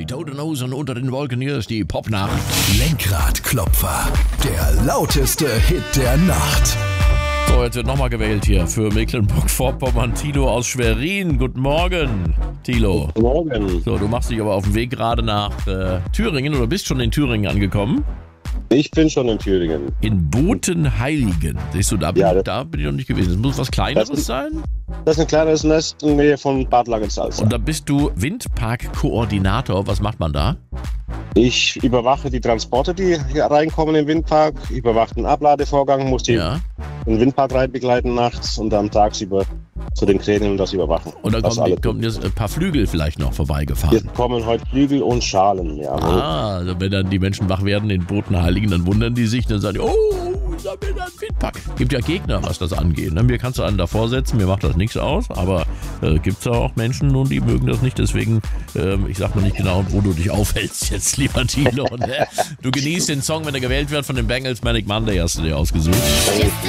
Die Toten Hosen unter den Wolken, hier ist die Popnacht. Lenkradklopfer, der lauteste Hit der Nacht. So, jetzt wird nochmal gewählt hier für Mecklenburg-Vorpommern. Thilo aus Schwerin. Guten Morgen, Thilo. Guten Morgen. So, du machst dich aber auf dem Weg gerade nach Thüringen oder bist schon in Thüringen angekommen? Ich bin schon in Thüringen. In Botenheiligen. Siehst du, da bin ich noch nicht gewesen. Das muss was Kleineres sein? Das ist ein kleines Nest in der Nähe von Bad Langensalza. Und da bist du Windpark-Koordinator. Was macht man da? Ich überwache die Transporte, die hier reinkommen im Windpark, überwache den Abladevorgang, muss den Windpark rein begleiten nachts und dann tagsüber zu den Kränen und das überwachen. Und dann kommen jetzt ein paar Flügel vielleicht noch vorbeigefahren. Hier kommen heute Flügel und Schalen, ja. Also wenn dann die Menschen wach werden in Botenheiligen, dann wundern die sich, dann sagen die, oh, da bin ich ein Windpark. Gibt ja Gegner, was das angeht. Mir kannst du einen davor setzen, mir macht das nichts aus, aber gibt es auch Menschen und die mögen das nicht, deswegen, ich sag noch nicht genau, wo du dich aufhältst jetzt, lieber Thilo. Du genießt den Song, wenn er gewählt wird von den Bangles, Manic Monday hast du dir ausgesucht.